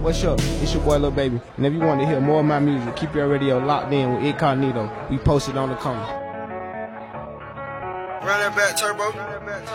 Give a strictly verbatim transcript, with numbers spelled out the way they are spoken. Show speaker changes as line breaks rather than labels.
What's up? It's your boy Lil Baby. And if you want to hear more of my music, keep your radio locked in with Incognito. We posted on the corner.
Run that back, Turbo.